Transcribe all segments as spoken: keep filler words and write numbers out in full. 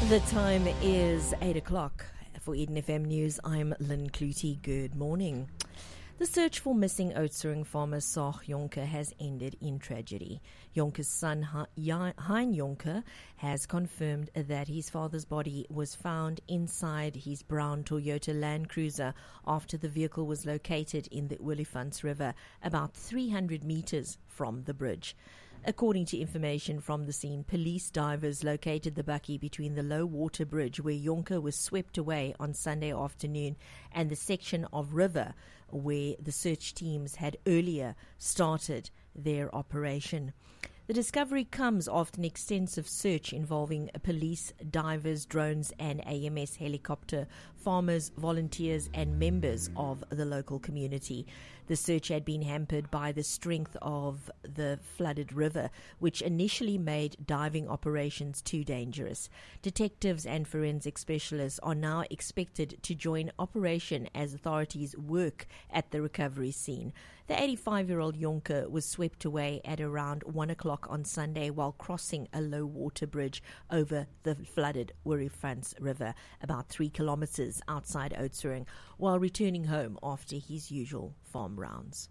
The time is eight o'clock. For Eden F M News, I'm Lynn Clutie. Good morning. The search for missing Oudtshoorn farmer Saag Jonker has ended in tragedy. Jonker's son Hein Jonker has confirmed that his father's body was found inside his brown Toyota Land Cruiser after the vehicle was located in the Olifants River, about three hundred meters from the bridge. According to information from the scene, police divers located the bakkie between the low water bridge where Jonker was swept away on Sunday afternoon and the section of river where the search teams had earlier started their operation. The discovery comes after an extensive search involving police, divers, drones and A M S helicopter, farmers, volunteers and members of the local community. The search had been hampered by the strength of the flooded river, which initially made diving operations too dangerous. Detectives and forensic specialists are now expected to join operation as authorities work at the recovery scene. The eighty-five-year-old Jonker was swept away at around one o'clock on Sunday while crossing a low water bridge over the flooded Olifants River, about three kilometers outside Oudtshoorn, while returning home after his usual farm rounds.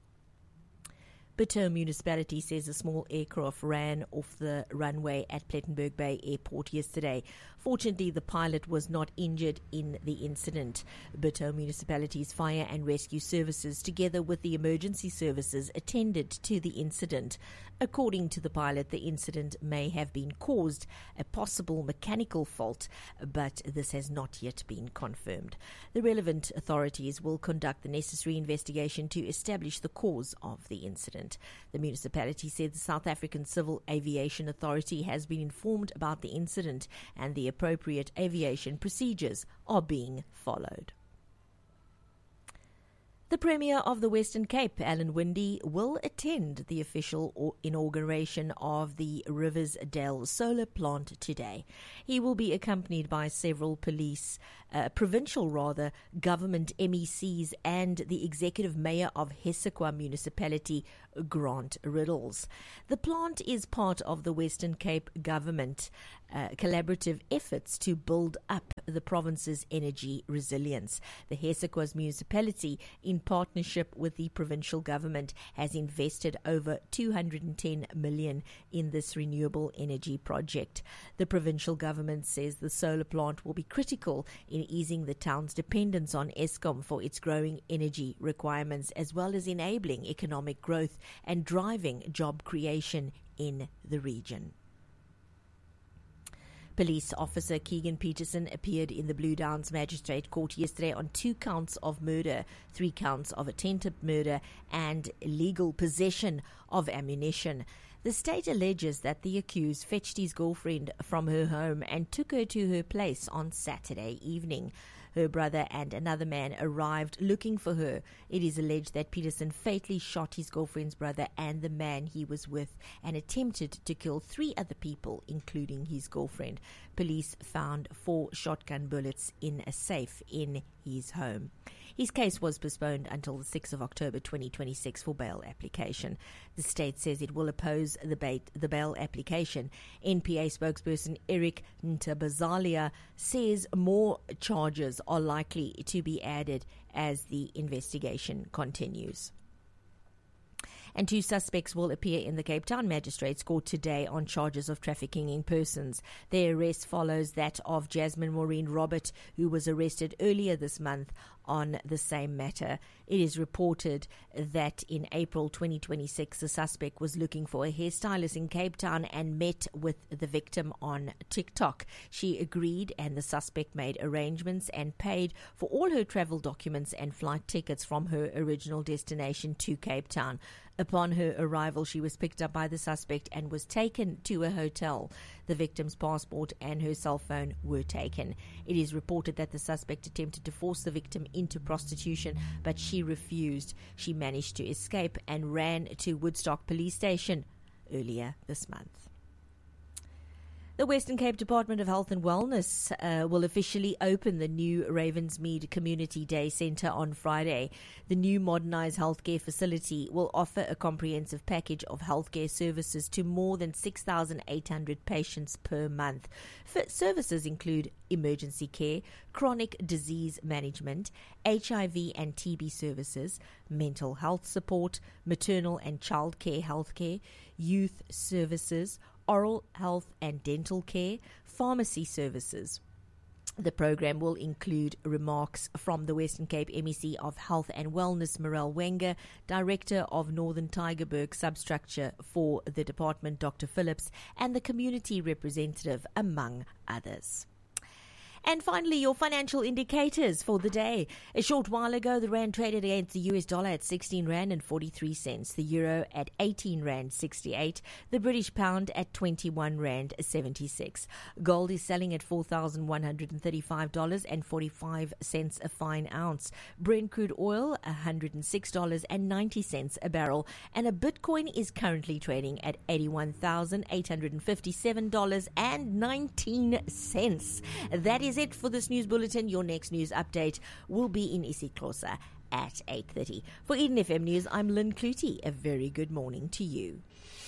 Bertow Municipality says a small aircraft ran off the runway at Plettenberg Bay Airport yesterday. Fortunately, the pilot was not injured in the incident. Bertow Municipality's fire and rescue services, together with the emergency services, attended to the incident. According to the pilot, the incident may have been caused a possible mechanical fault, but this has not yet been confirmed. The relevant authorities will conduct the necessary investigation to establish the cause of the incident. The municipality said the South African Civil Aviation Authority has been informed about the incident and the appropriate aviation procedures are being followed. The Premier of the Western Cape, Alan Winde, will attend the official inauguration of the Riversdale solar plant today. He will be accompanied by several police, uh, provincial rather, government M E Cs and the executive mayor of Hesequa Municipality, Grant Riddles. The plant is part of the Western Cape government uh, collaborative efforts to build up the province's energy resilience. The Hesequa's municipality, in partnership with the provincial government, has invested over two hundred ten million dollars in this renewable energy project. The provincial government says the solar plant will be critical in easing the town's dependence on Eskom for its growing energy requirements, as well as enabling economic growth and driving job creation in the region. Police officer Keegan Peterson appeared in the Blue Downs Magistrate Court yesterday on two counts of murder, three counts of attempted murder and illegal possession of ammunition. The state alleges that the accused fetched his girlfriend from her home and took her to her place on Saturday evening. Her brother and another man arrived looking for her. It is alleged that Peterson fatally shot his girlfriend's brother and the man he was with and attempted to kill three other people, including his girlfriend. Police found four shotgun bullets in a safe in his home. His case was postponed until the sixth of October twenty twenty-six for bail application. The state says it will oppose the, bait, the bail application. N P A spokesperson Eric Ntabazalia says more charges are likely to be added as the investigation continues. And two suspects will appear in the Cape Town Magistrates Court today on charges of trafficking in persons. Their arrest follows that of Jasmine Maureen Robert, who was arrested earlier this month on the same matter. It is reported that in April twenty twenty-six, the suspect was looking for a hairstylist in Cape Town and met with the victim on TikTok. She agreed, and the suspect made arrangements and paid for all her travel documents and flight tickets from her original destination to Cape Town. Upon her arrival, she was picked up by the suspect and was taken to a hotel. The victim's passport and her cell phone were taken. It is reported that the suspect attempted to force the victim into prostitution, but she refused. She managed to escape and ran to Woodstock Police Station earlier this month. The Western Cape Department of Health and Wellness uh, will officially open the new Ravensmead Community Day Centre on Friday. The new modernised healthcare facility will offer a comprehensive package of healthcare services to more than six thousand eight hundred patients per month. F- services include emergency care, chronic disease management, H I V and T B services, mental health support, maternal and childcare healthcare, youth services, oral health and dental care, pharmacy services. The program will include remarks from the Western Cape M E C of Health and Wellness, Morel Wenger, Director of Northern Tygerberg Substructure for the department, Doctor Phillips, and the community representative, among others. And finally, your financial indicators for the day. A short while ago, the rand traded against the U S dollar at sixteen rand and forty-three cents, the euro at eighteen rand sixty-eight, the British pound at twenty-one rand seventy-six. Gold is selling at four thousand one hundred thirty-five dollars and forty-five cents a fine ounce. Brent crude oil, one hundred six dollars and ninety cents a barrel. And a Bitcoin is currently trading at eighty-one thousand eight hundred fifty-seven dollars and nineteen cents. That is it for this news bulletin. Your next news update will be in isiXhosa at eight thirty. For Eden F M News, I'm Lynn Clutie. A very good morning to you.